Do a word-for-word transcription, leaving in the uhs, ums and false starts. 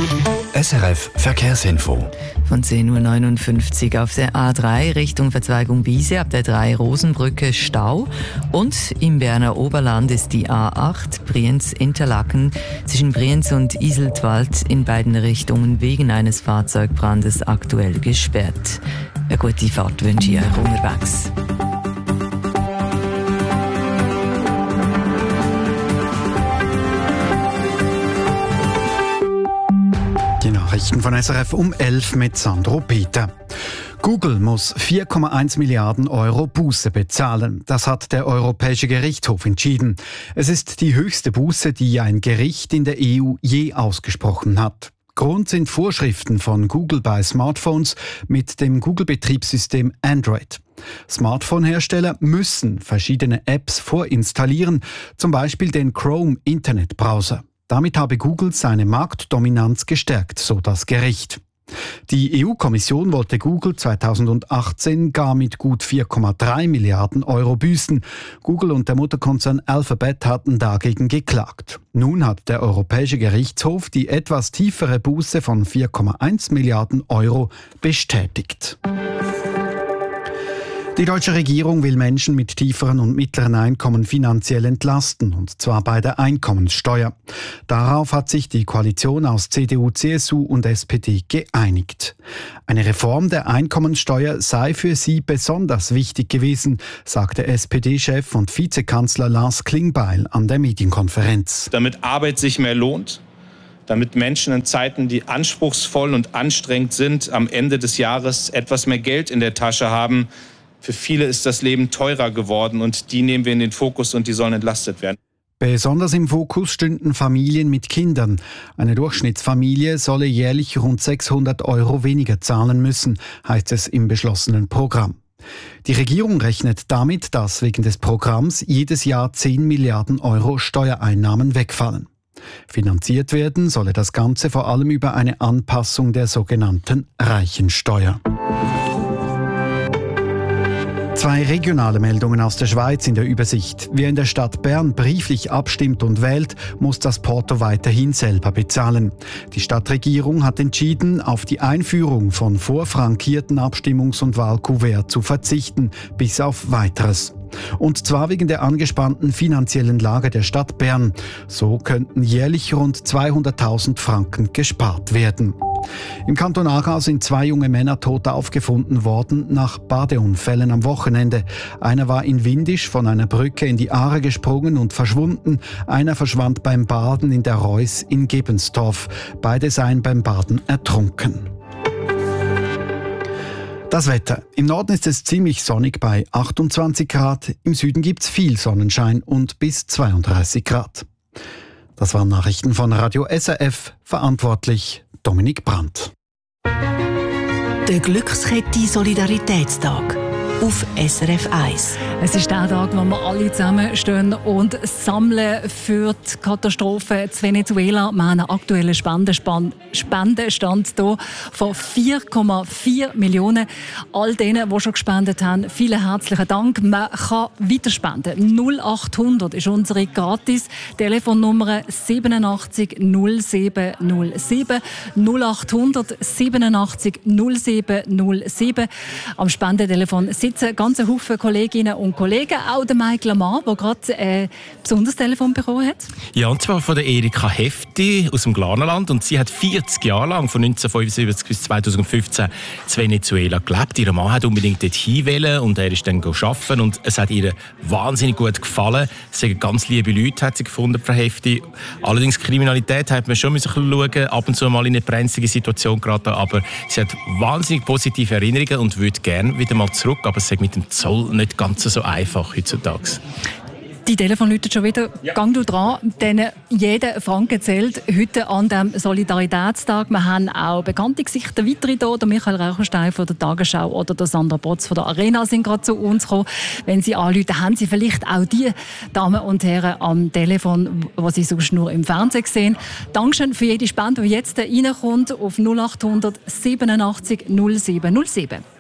S R F Verkehrsinfo. Von zehn Uhr neunundfünfzig auf der A drei Richtung Verzweigung Wiese ab der drei Rosenbrücke Stau. Und im Berner Oberland ist die A acht Brienz-Interlaken zwischen Brienz und Iseltwald in beiden Richtungen wegen eines Fahrzeugbrandes aktuell gesperrt. Eine gute Fahrt wünsche ich euch unterwegs. Nachrichten von S R F um elf mit Sandro Peter. Google muss vier Komma eins Milliarden Euro Buße bezahlen. Das hat der Europäische Gerichtshof entschieden. Es ist die höchste Buße, die ein Gericht in der E U je ausgesprochen hat. Grund sind Vorschriften von Google bei Smartphones mit dem Google-Betriebssystem Android. Smartphone-Hersteller müssen verschiedene Apps vorinstallieren, zum Beispiel den Chrome-Internetbrowser. Damit habe Google seine Marktdominanz gestärkt, so das Gericht. Die E U-Kommission wollte Google zweitausendachtzehn gar mit gut vier Komma drei Milliarden Euro büßen. Google und der Mutterkonzern Alphabet hatten dagegen geklagt. Nun hat der Europäische Gerichtshof die etwas tiefere Buße von vier Komma eins Milliarden Euro bestätigt. Die deutsche Regierung will Menschen mit tieferen und mittleren Einkommen finanziell entlasten, und zwar bei der Einkommenssteuer. Darauf hat sich die Koalition aus C D U, C S U und S P D geeinigt. Eine Reform der Einkommenssteuer sei für sie besonders wichtig gewesen, sagte S P D-Chef und Vizekanzler Lars Klingbeil an der Medienkonferenz. Damit Arbeit sich mehr lohnt, damit Menschen in Zeiten, die anspruchsvoll und anstrengend sind, am Ende des Jahres etwas mehr Geld in der Tasche haben. Für viele ist das Leben teurer geworden und die nehmen wir in den Fokus und die sollen entlastet werden. Besonders im Fokus stünden Familien mit Kindern. Eine Durchschnittsfamilie solle jährlich rund sechshundert Euro weniger zahlen müssen, heißt es im beschlossenen Programm. Die Regierung rechnet damit, dass wegen des Programms jedes Jahr zehn Milliarden Euro Steuereinnahmen wegfallen. Finanziert werden solle das Ganze vor allem über eine Anpassung der sogenannten Reichensteuer. Zwei regionale Meldungen aus der Schweiz in der Übersicht. Wer in der Stadt Bern brieflich abstimmt und wählt, muss das Porto weiterhin selber bezahlen. Die Stadtregierung hat entschieden, auf die Einführung von vorfrankierten Abstimmungs- und Wahlkuverts zu verzichten, bis auf Weiteres. Und zwar wegen der angespannten finanziellen Lage der Stadt Bern. So könnten jährlich rund zweihunderttausend Franken gespart werden. Im Kanton Aargau sind zwei junge Männer tot aufgefunden worden nach Badeunfällen am Wochenende. Einer war in Windisch von einer Brücke in die Aare gesprungen und verschwunden. Einer verschwand beim Baden in der Reuss in Gebenstorf. Beide seien beim Baden ertrunken. Das Wetter. Im Norden ist es ziemlich sonnig bei achtundzwanzig Grad. Im Süden gibt's viel Sonnenschein und bis zweiunddreißig Grad. Das waren Nachrichten von Radio S R F. Verantwortlich Dominik Brandt. Der Glückskette Solidaritätstag auf S R F eins. Es ist der Tag, wo wir alle zusammenstehen und sammeln für die Katastrophe in Venezuela. Wir haben einen aktuellen Spendenstand, Spendenstand hier von vier Komma vier Millionen. All denen, die schon gespendet haben, vielen herzlichen Dank. Man kann weiter spenden. null achthundert ist unsere gratis Telefonnummer siebenundachtzig null sieben null sieben. null achthundert siebenundachtzig null sieben null sieben. Am Spendentelefon sitzen ganz ein Haufen Kolleginnen und Kollegen, auch der Mike Lamar, der gerade ein besonderes Telefon bekommen hat. Ja, und zwar von der Erika Hefti aus dem Glarnerland. Und sie hat vierzig Jahre lang, von neunzehnhundertfünfundsiebzig bis zweitausendfünfzehn, in Venezuela gelebt. Ihr Mann hat unbedingt dort hinwollen und er ist dann arbeiten und es hat ihr wahnsinnig gut gefallen. Es sind ganz liebe Leute, hat sie gefunden, Frau Hefti. Allerdings Kriminalität hat man schon müssen schauen, ab und zu mal in eine brenzlige Situation geraten, aber sie hat wahnsinnig positive Erinnerungen und würde gerne wieder mal zurück, aber es ist mit dem Zoll nicht ganz so einfach heutzutage. Die Telefon läutet schon wieder. Ja. Gang du dran, denn jeder Franken zählt heute an dem Solidaritätstag. Wir haben auch bekannte Gesichter weitere hier. Der Michael Raucherstein von der Tagesschau oder der Sandra Botz von der Arena sind gerade zu uns gekommen. Wenn Sie anrufen, haben Sie vielleicht auch die Damen und Herren am Telefon, die Sie sonst nur im Fernsehen sehen. Dankeschön für jede Spende, die jetzt reinkommt auf null achthundert siebenundachtzig null sieben null sieben.